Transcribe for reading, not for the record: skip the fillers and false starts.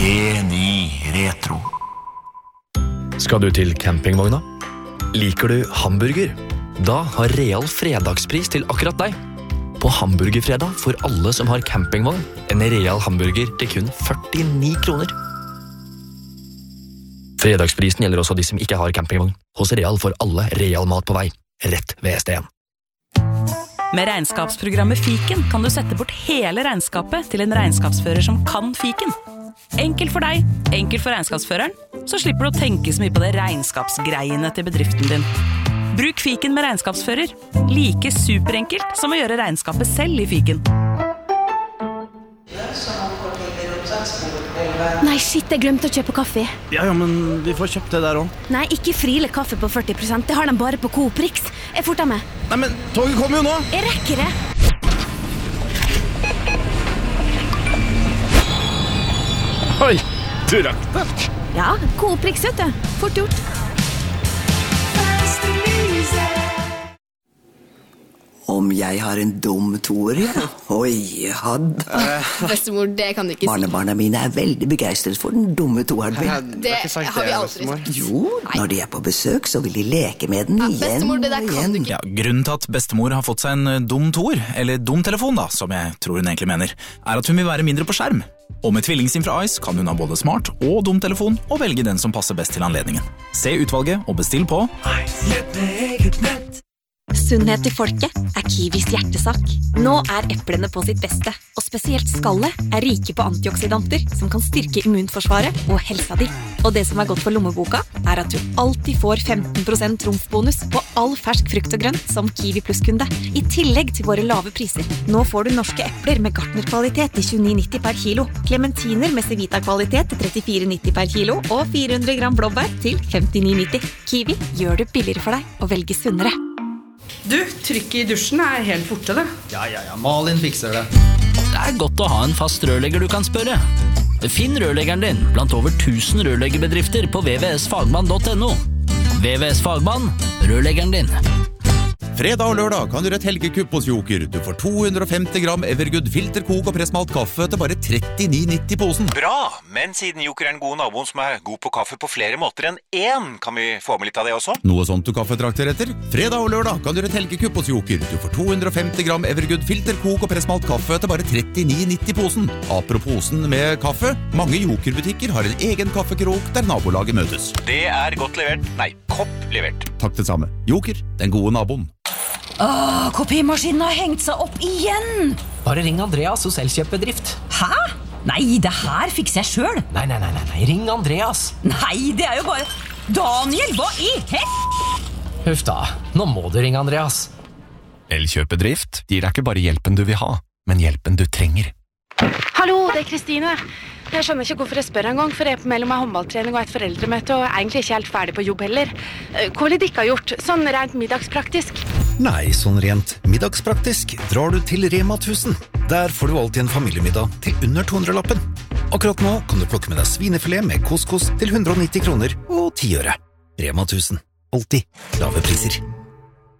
P9 Retro. Skal du til campingvogna? Liker du hamburger? Da har Real fredagspris til akkurat deg. På hamburgerfredag får alle som har campingvogn en Real hamburger til kun 49 kroner. Fredagsprisen gjelder også de som ikke har campingvogn. Hos Real får alle Real mat på vei, rett ved ST1. Med regnskapsprogrammet Fiken kan du sette bort hele regnskapet til en regnskapsfører som kan Fiken. Enkelt for deg, enkelt for regnskapsføreren, så slipper du å tenke så mye på det regnskapsgreiene til bedriften din. Bruk Fiken med regnskapsfører. Like superenkelt som å gjøre regnskapet selv i Fiken. Nei, shit, jeg glemte å kjøpe kaffe. Ja, men vi får kjøpt det der også. Nei, ikke Friele kaffe på 40%. Det har de bare på Coop Rix. Jeg forter meg. Nei, men toget kommer jo nå. Jeg rekker det. Oi, du rakk det. Ja, Coop Rix, vet du. Fort gjort. Om jeg har en dum toer, ja. Oi, hadde. Bestemor, det kan du ikke si. Barnebarna mine er veldig begeistret for den dumme toeren min. Det har vi aldri sagt. Jo, når de er på besøk, så vil de leke med den igjen bestemor, det der og kan igjen. du ikke. Ja, grunnen til at bestemor har fått seg en dum toer, eller dum telefon da, som jeg tror hun egentlig mener, er at hun vil være mindre på skjerm. Og med tvillingsim fra Ice kan hun ha både smart og dum telefon, og velge den som passer best til anledningen. Se utvalget og bestill på Sunnhet til folket er Kiwis hjertesak. Nå er eplene på sitt beste, og spesielt skallet er rike på antioksidanter som kan styrke immunforsvaret og helsa di. Og det som er godt for lommeboka, er at du alltid får 15% trumfbonus på all fersk frukt og grønt som Kiwi Plus-kunde, i tillegg til våre lave priser. Nå får du norske epler med Gartner-kvalitet til 29,90 per kilo, clementiner med Cevita-kvalitet til 34,90 per kilo, og 400 gram blåbær til 59,90. Kiwi gjør det billigere for deg å velge sunnere. Du, trykket i dusjen er helt borte det. Ja, Malin fikser det. Det er godt å ha en fast rørlegger du kan spørre. Finn rørleggeren din blant over 1000 rørleggerbedrifter på vvsfagmann.no. VVS Fagmann, rørleggeren din. Fredag og lørdag kan du gjøre et helgekupp hos Joker. Du får 250 gram Evergood filterkok og pressmalt kaffe til bare 39,90 posen. Bra, men siden Joker er en god naboen som er god på kaffe på flere måter enn én, kan vi få med litt av det også? Noe sånt du kaffetrakter etter? Fredag og lørdag kan du gjøre et helgekupp hos Joker. Du får 250 gram Evergood filterkok og pressmalt kaffe til bare 39,90 posen. Apropos posen med kaffe, mange Joker-butikker har en egen kaffekrok der nabolaget møtes. Det er godt levert. Nei, kopp levert. Takk det samme. Joker, den gode naboen. Kopimaskinen har hengt seg opp igjen. Bare ring Andreas hos Elkjøpbedrift. Hæ? Nei, det her fikser jeg selv. Nei, ring Andreas. Nei, det er jo bare... Daniel, hva i Huff da, nå må du ringe Andreas. Elkjøpbedrift gir deg ikke bare hjelpen du vil ha, men hjelpen du trenger. Hallo, det er Kristine. Jeg skjønner ikke hvorfor jeg spør en gang, for jeg er på mellom en håndballtrening og et foreldremøte, og egentlig ikke helt ferdig på jobb heller. Hva ville dere ha gjort, sånn rent middagspraktisk? Nei, sånn rent middagspraktisk drar du til Rema 1000. Der får du alltid en familiemiddag til under 200-lappen. Akkurat nå kan du plukke med deg svinefilet med couscous til 190 kroner og 10 øre. Rema 1000. Alltid lave priser.